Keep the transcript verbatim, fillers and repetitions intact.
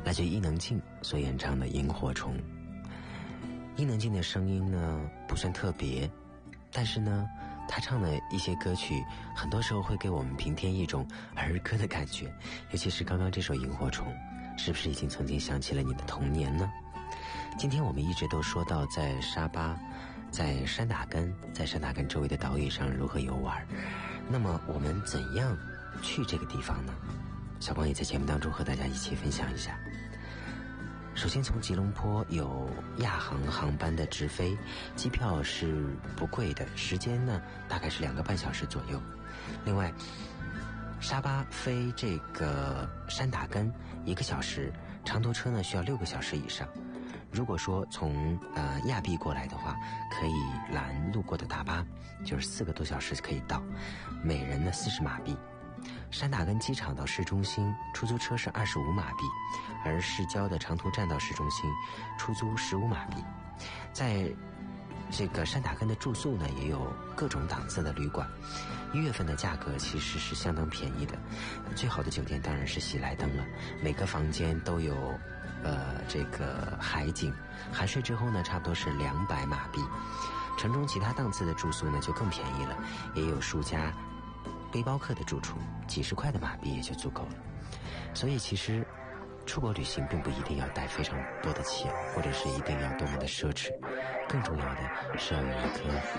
来自于伊能静所演唱的《萤火虫》。伊能静的声音呢不算特别，但是呢她唱的一些歌曲很多时候会给我们平添一种儿歌的感觉，尤其是刚刚这首《萤火虫》，是不是已经曾经想起了你的童年呢？今天我们一直都说到在沙巴，在山打根，在山打根周围的岛屿上如何游玩，那么我们怎样去这个地方呢？小光也在节目当中和大家一起分享一下。首先从吉隆坡有亚航航班的直飞，机票是不贵的，时间呢大概是两个半小时左右。另外沙巴飞这个山打根一个小时，长途车呢需要六个小时以上。如果说从呃亚庇过来的话，可以拦路过的大巴，就是四个多小时可以到，每人呢四十马币。山打根机场到市中心出租车是二十五马币，而市郊的长途站到市中心出租十五马币。在这个山打根的住宿呢也有各种档次的旅馆，一月份的价格其实是相当便宜的，最好的酒店当然是喜来登了，每个房间都有呃这个海景，含税之后呢差不多是两百马币。城中其他档次的住宿呢就更便宜了，也有数家背包客的住处，几十块的马币也就足够了。所以其实出国旅行并不一定要带非常多的钱，或者是一定要多么的奢侈，更重要的是要有一颗